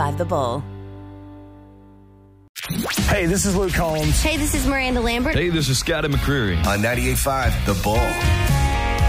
98.5 The Bull. Hey, this is Luke Combs. Hey, this is Miranda Lambert. Hey, this is Scotty McCreery. On 98.5 The Bull.